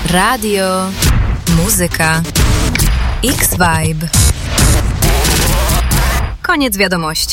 Radio, muzyka, X-Vibe. Koniec wiadomości.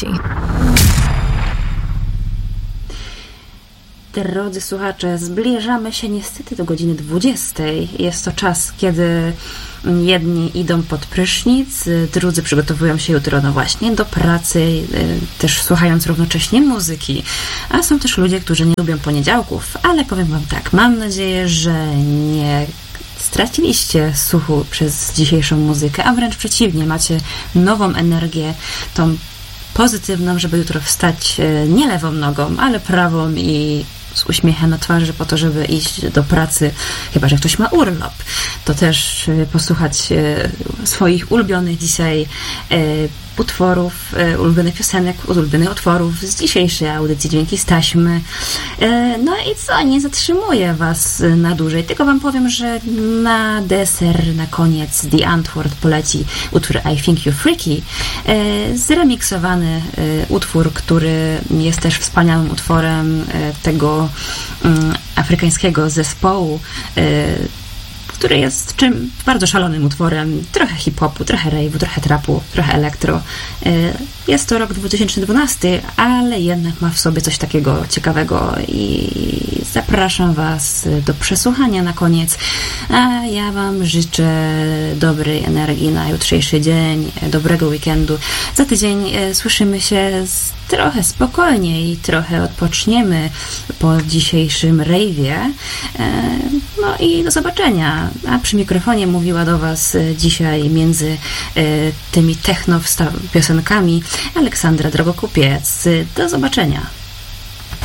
Drodzy słuchacze, zbliżamy się niestety do godziny 20. Jest to czas, kiedy jedni idą pod prysznic, drudzy przygotowują się jutro właśnie do pracy, też słuchając równocześnie muzyki. A są też ludzie, którzy nie lubią poniedziałków, ale powiem wam tak, mam nadzieję, że nie straciliście słuchu przez dzisiejszą muzykę, a wręcz przeciwnie, macie nową energię, tą pozytywną, żeby jutro wstać nie lewą nogą, ale prawą i z uśmiechem na twarzy po to, żeby iść do pracy, chyba że ktoś ma urlop, to też posłuchać swoich ulubionych dzisiaj utworów, ulubionych piosenek, ulubionych utworów z dzisiejszej audycji Dźwięki z taśmy. No i co, nie zatrzymuję was na dłużej, tylko wam powiem, że na deser, na koniec The Antwoord poleci utwór I Think You're Freaky, zremiksowany utwór, który jest też wspaniałym utworem tego afrykańskiego zespołu, który jest bardzo szalonym utworem, trochę hip-hopu, trochę rave'u, trochę trapu, trochę elektro. Jest to rok 2012, ale jednak ma w sobie coś takiego ciekawego i zapraszam was do przesłuchania na koniec. A ja wam życzę dobrej energii na jutrzejszy dzień, dobrego weekendu. Za tydzień słyszymy się trochę spokojniej, trochę odpoczniemy po dzisiejszym rave'ie. No i do zobaczenia. A przy mikrofonie mówiła do was dzisiaj między tymi techno piosenkami Aleksandra Drogokupiec. Do zobaczenia.